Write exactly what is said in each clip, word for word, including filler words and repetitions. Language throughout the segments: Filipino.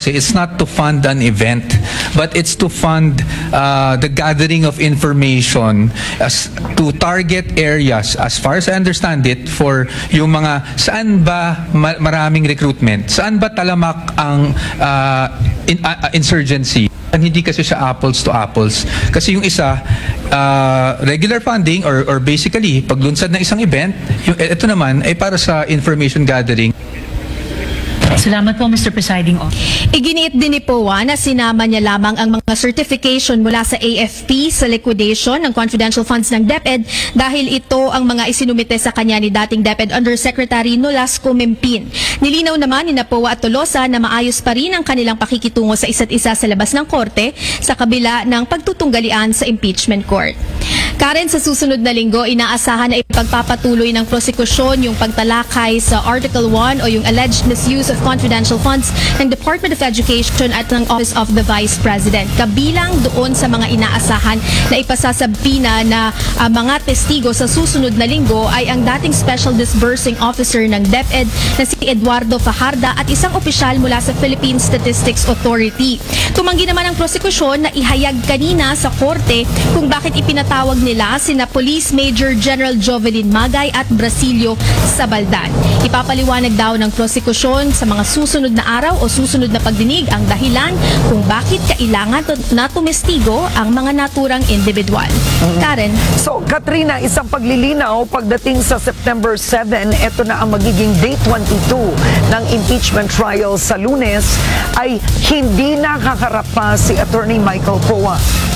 kasi it's not to fund an event, but it's to fund uh, the gathering of information as to target areas, as far as I understand it, for yung mga saan ba ma- maraming recruitment, saan ba talamak ang uh, in, uh, insurgency. Hindi kasi siya apples to apples. Kasi yung isa, uh, regular funding or, or basically paglunsad ng isang event, yung, ito naman ay para sa information gathering. Salamat po, Mister Presiding Officer. Iginiit din ni P O A na sinama niya lamang ang mga certification mula sa A F P sa liquidation ng confidential funds ng DepEd dahil ito ang mga isinumite sa kanya ni dating DepEd Undersecretary Nolasco Mempin. Nilinaw naman ni na P O A at Tolosa na maayos pa rin ang kanilang pakikitungo sa isa't isa sa labas ng korte sa kabila ng pagtutunggalian sa impeachment court. Karen, sa susunod na linggo, inaasahan na ipagpapatuloy ng prosekusyon yung pagtalakay sa Article one o yung alleged misuse of confidential funds ng Department of Education at ng Office of the Vice President. Kabilang doon sa mga inaasahan na ipasasabina na uh, mga testigo sa susunod na linggo ay ang dating Special Disbursing Officer ng DepEd na si Eduardo Fajarda at isang opisyal mula sa Philippine Statistics Authority. Tumanggi naman ang prosekusyon na ihayag kanina sa korte kung bakit ipinatawag nila sina Police Major General Jovelyn Magay at Brasilio Sabaldan. Ipapaliwanag daw ng prosekusyon sa mga susunod na araw o susunod na pagdinig ang dahilan kung bakit kailangan na tumestigo ang mga naturang individual. Mm-hmm. Karen? So, Katrina, isang paglilinaw pagdating sa September seven, ito na ang magiging day twenty-two ng impeachment trial sa Lunes, ay hindi nakakarap pa si Attorney Michael Poa.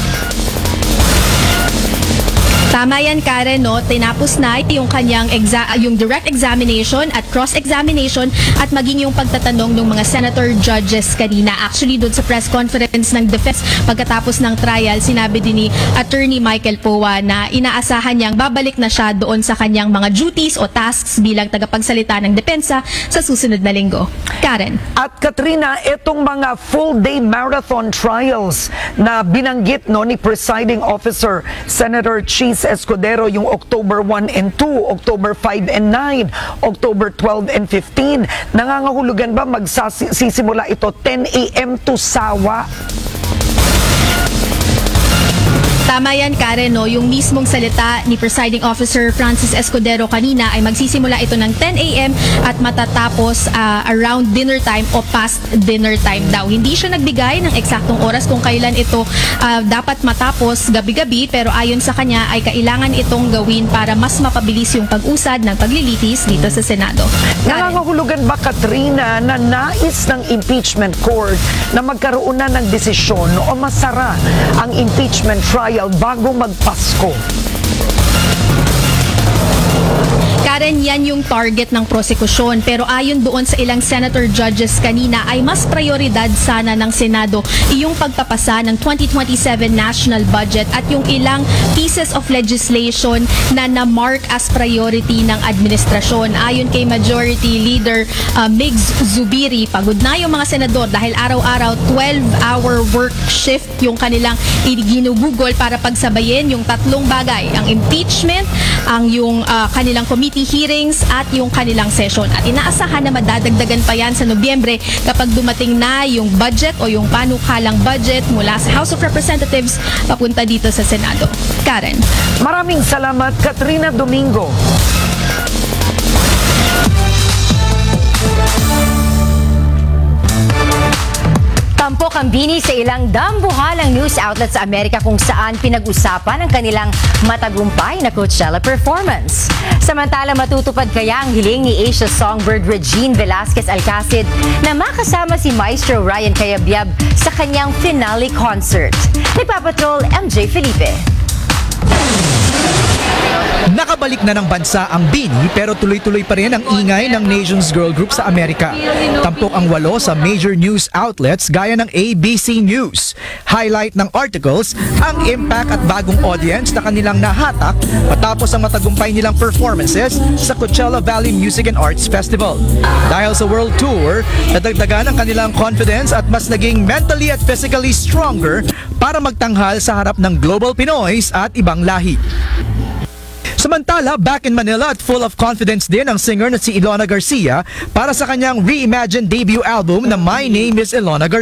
Tama yan, Karen, no? Tinapos na yung kanyang exa- yung direct examination at cross-examination at maging yung pagtatanong ng mga senator judges kanina. Actually, doon sa press conference ng defense pagkatapos ng trial, sinabi din ni Attorney Michael Poa na inaasahan niyang babalik na siya doon sa kanyang mga duties o tasks bilang tagapagsalita ng depensa sa susunod na linggo. Karen. At Katrina, itong mga full-day marathon trials na binanggit no ni Presiding Officer Senator Cheese Escudero, yung October one and two, October five and nine, October twelve and fifteen. Nangangahulugan ba magsisimula ito ten a m to Sawa? Tama yan, Karen, no? Yung mismong salita ni Presiding Officer Francis Escudero kanina ay magsisimula ito ng ten a m at matatapos uh, around dinner time o past dinner time daw. Hindi siya nagbigay ng eksaktong oras kung kailan ito uh, dapat matapos gabi-gabi, pero ayon sa kanya ay kailangan itong gawin para mas mapabilis yung pag-usad ng paglilitis dito sa Senado. Nangangahulugan ba, Katrina, na nais ng impeachment court na magkaroon na ng desisyon o masara ang impeachment trial bago magpasko? Karen, yan yung target ng prosekusyon. Pero ayon doon sa ilang senator judges kanina ay mas prioridad sana ng Senado yung pagpapasa ng twenty twenty-seven national budget at yung ilang pieces of legislation na na-mark as priority ng administrasyon. Ayon kay Majority Leader uh, Migs Zubiri, pagod na yung mga senador dahil araw-araw twelve hour work shift yung kanilang ginugugol para pagsabayin yung tatlong bagay, ang impeachment, ang yung uh, kanilang committee hearings at yung kanilang session. At inaasahan na madadagdagan pa yan sa Nobyembre kapag dumating na yung budget o yung panukalang budget mula sa House of Representatives papunta dito sa Senado. Karen. Maraming salamat, Katrina Domingo. Tampok ang bini sa ilang dambuhalang news outlet sa Amerika kung saan pinag-usapan ang kanilang matagumpay na Coachella performance. Samantala, matutupad kaya ang hiling ni Asia songbird Regine Velasquez Alcacid na makasama si Maestro Ryan Cayabyab sa kanyang finale concert. Nagpapatrol M J Felipe. Nakabalik na ng bansa ang BINI pero tuloy-tuloy pa rin ang ingay ng Nations Girl Group sa Amerika. Tampok ang walo sa major news outlets gaya ng A B C News. Highlight ng articles ang impact at bagong audience na kanilang nahatak matapos ang matagumpay nilang performances sa Coachella Valley Music and Arts Festival. Dahil sa world tour, nadagdagan ang kanilang confidence at mas naging mentally at physically stronger para magtanghal sa harap ng global Pinoys at ibang lahi. Samantala, back in Manila at full of confidence din ang singer na si Ilona Garcia para sa kanyang reimagined debut album na My Name is Ilona Garcia.